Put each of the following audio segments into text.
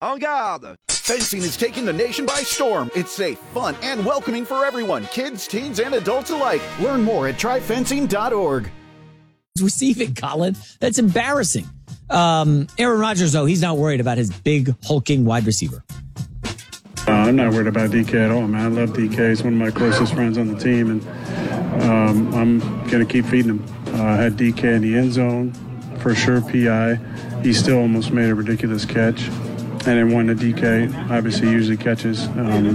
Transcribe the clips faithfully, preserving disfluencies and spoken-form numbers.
En garde! Fencing is taking the nation by storm. It's safe, fun, and welcoming for everyone, kids, teens, and adults alike. Learn more at try fencing dot org. Receiving, Colin. That's embarrassing. Um, Aaron Rodgers, though, he's not worried about his big, hulking wide receiver. Uh, I'm not worried about D K at all, man. I love D K. He's one of my closest friends on the team, and um, I'm going to keep feeding him. Uh, I had D K in the end zone, for sure, P I. He still almost made a ridiculous catch. And then one to D K, obviously usually catches. Um,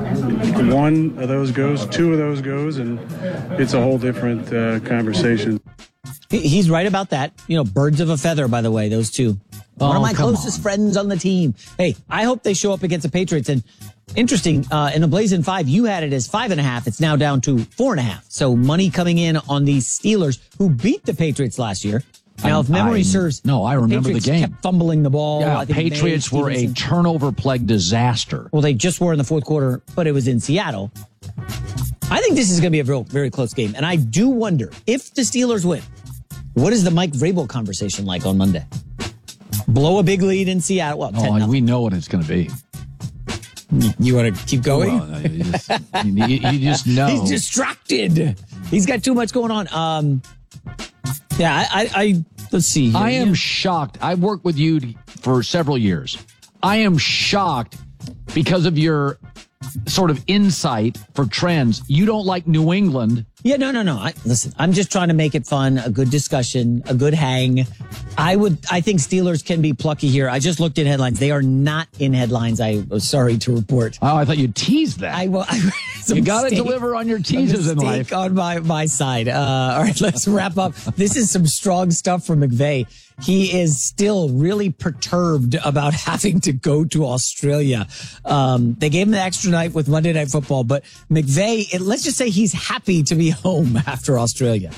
one of those goes, two of those goes, and it's a whole different uh, conversation. He's right about that. You know, birds of a feather, by the way, those two. Oh, One of my come closest on. friends on the team. Hey, I hope they show up against the Patriots. And interesting, uh, in the Blazing Five, you had it as five and a half. It's now down to four and a half. So money coming in on these Steelers who beat the Patriots last year. Now, if memory I, serves, no, I remember Patriots the game. Kept fumbling the ball. Yeah, I think Patriots May, were a Stevenson. turnover-plagued disaster. Well, they just were in the fourth quarter, but it was in Seattle. I think this is going to be a real, very close game. And I do wonder, if the Steelers win, what is the Mike Vrabel conversation like on Monday? Blow a big lead in Seattle. Well, ten Oh, we know what it's going to be. You want to keep going? Well, no, you, just, you, you just know. He's distracted. He's got too much going on. Um, yeah, I, I, I let's see. Here. I am Yeah. shocked. I've worked with you for several years. I am shocked because of your sort of insight for trends. You don't like New England. Yeah, no, no, no. I, listen, I'm just trying to make it fun, a good discussion, a good hang. I would, I think Steelers can be plucky here. I just looked at headlines. They are not in headlines. I was sorry to report. Oh, I thought you teased that. I will. I, you got to deliver on your teases in life. On my my side. Uh, all right, let's wrap up. This is some strong stuff from McVay. He is still really perturbed about having to go to Australia. Um, they gave him the extra night with Monday Night Football, but McVay, it, let's just say he's happy to be home after Australia.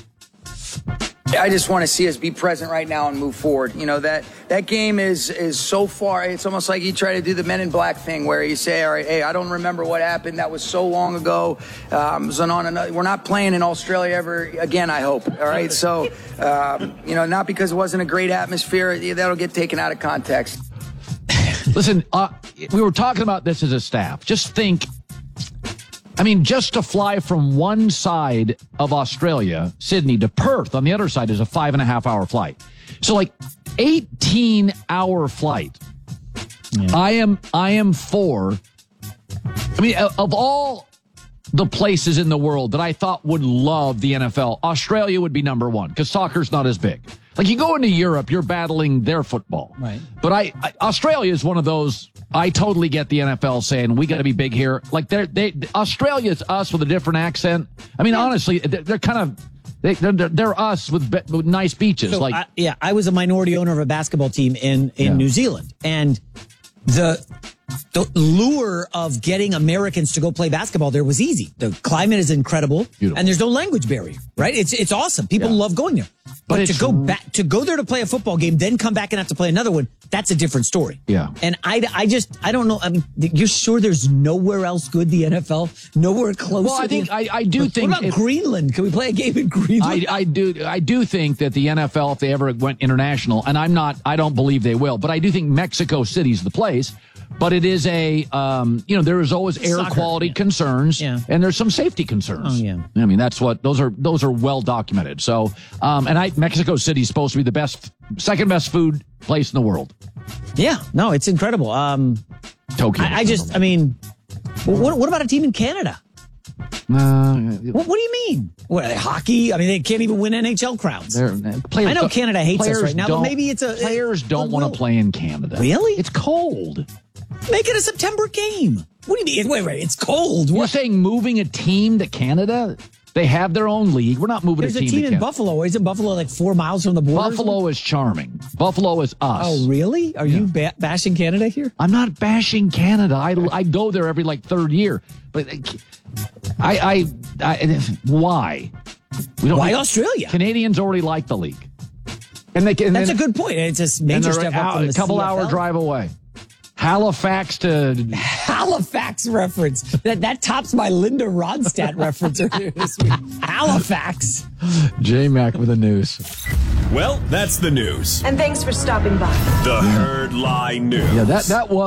I just want to see us be present right now and move forward. You know, that that game is is so far. It's almost like you try to do the Men in Black thing where you say, all right, hey, I don't remember what happened. That was so long ago. Um, so on another, we're not playing in Australia ever again, I hope. All right. So, um, you know, not because it wasn't a great atmosphere. That'll get taken out of context. Listen, uh, we were talking about this as a staff. Just think. I mean, just to fly from one side of Australia, Sydney, to Perth on the other side is a five and a half hour flight. So like eighteen hour flight. Yeah. I am, I am for, I mean, of all the places in the world that I thought would love the N F L, Australia would be number one because soccer's not as big. Like you go into Europe, you're battling their football. Right. But I, I Australia is one of those. I totally get the N F L saying we got to be big here. Like they're they Australia's us with a different accent. I mean, yeah. honestly, they're, they're kind of they, they're they're us with, be, with nice beaches. So, like I, yeah, I was a minority owner of a basketball team in in yeah. New Zealand, and the the lure of getting Americans to go play basketball there was easy. The climate is incredible, Beautiful. and there's no language barrier. Right? It's it's awesome. People yeah. love going there. But, but to go back, to go there to play a football game, then come back and have to play another one, that's a different story. Yeah. And I, I just, I don't know. I mean, you're sure there's nowhere else good, the N F L? Nowhere closer? Well, I think, I, I do what think. What about if, Greenland? Can we play a game in Greenland? I, I do, I do think that the N F L, if they ever went international, and I'm not, I don't believe they will, but I do think Mexico City's the place. But it is a, um, you know, there is always air Soccer, quality yeah. concerns, yeah. and there's some safety concerns. Oh, yeah. I mean, that's what those are. Those are well documented. So, um, and I, Mexico City is supposed to be the best, second best food place in the world. Yeah, no, it's incredible. Um, Tokyo. I, I just, I mean, what, what about a team in Canada? Uh, what, what do you mean? What, hockey? I mean, they can't even win N H L crowns. Players, I know Canada hates us right now, but maybe it's a players don't want to play in Canada. Really? It's cold. Make it a September game. What do you mean? Wait, wait, it's cold. You're what? saying moving a team to Canada? They have their own league. We're not moving There's a team, a team to in Canada. Buffalo. Isn't Buffalo like four miles from the border? Buffalo is charming. Buffalo is us. Oh, really? Are yeah. you ba- bashing Canada here? I'm not bashing Canada. I, I go there every like third year. But I, I, I why? We don't why need, Australia? Canadians already like the league. And, they, and That's then, a good point. It's a major step up from the a couple C F L. hour drive away. Halifax to Halifax reference. That that tops my Linda Ronstadt reference earlier this week. Halifax. J Mac with the news. Well, that's the news. And thanks for stopping by. The Herd Lie News. Yeah, that that was.